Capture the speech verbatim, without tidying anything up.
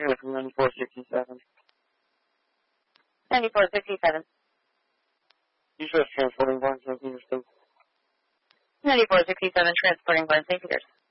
Here from ninety-four sixty-seven. ninety-four sixty-seven. U S transporting Barnes, Saint Petersburg. ninety-four sixty-seven, transporting Barnes, Saint Peters.